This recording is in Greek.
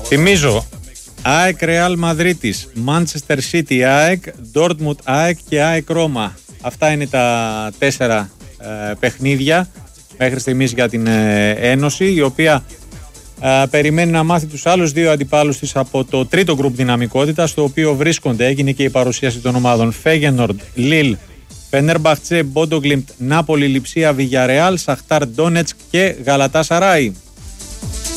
Θυμίζω, ΑΕΚ Ρεάλ Μαδρίτης, Manchester City ΑΕΚ, Dortmund ΑΕΚ και ΑΕΚ Ρώμα. Αυτά είναι τα 4 παιχνίδια μέχρι στιγμής για την Ένωση, η οποία περιμένει να μάθει τους άλλους 2 αντιπάλους της από το τρίτο γκρουπ δυναμικότητας, στο οποίο βρίσκονται. Έγινε και η παρουσίαση των ομάδων Φέγενορντ, Λίλ, Φενέρμπαχτσε, Μπόντογκλιμπτ, Νάπολη, Λιψία, Βιγιαρεάλ, Σαχτάρ Ντόνετσκ και Γαλατάσαράι.